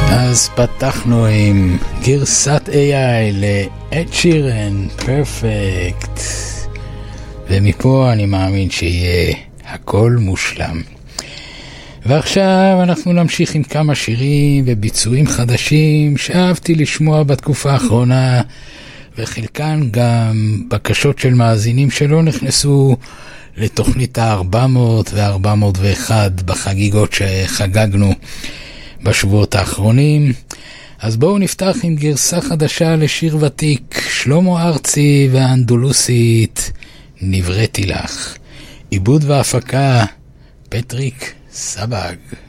אז פתחנו עם גרסת AI ל-Ed Sheeran, פרפקט, ומפה אני מאמין שיהיה הכל מושלם. ועכשיו אנחנו נמשיך עם כמה שירים וביצועים חדשים שאהבתי לשמוע בתקופה האחרונה, וחלקן גם בקשות של מאזינים שלא נכנסו לתוכנית ה-400 ו-401 בחגיגות שחגגנו בשבועות האחרונים. אז בואו נפתח עם גרסה חדשה לשיר ותיק, שלמה ארצי והאנדולוסית נבראתי לך. עיבוד והפקה פטריק סבג.